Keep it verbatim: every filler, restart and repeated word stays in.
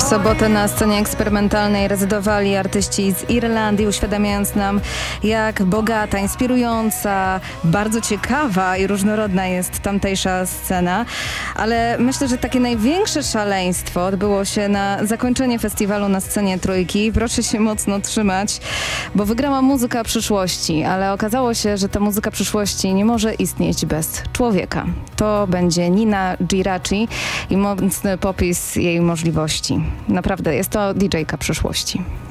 sobotę na scenie eksperymentalnej rezydowali artyści z Irlandii, uświadamiając nam, jak bogata, inspirująca, bardzo ciekawa i różnorodna jest tamtejsza scena. Ale myślę, że takie największe szaleństwo odbyło się na zakończenie festiwalu na scenie Trójki. Proszę się mocno trzymać, bo wygrała muzyka przyszłości, ale okazało się, że ta muzyka przyszłości nie może istnieć bez człowieka. To będzie Nina Giraci i mocny popis jej możliwości. Naprawdę, jest to didżejka przyszłości.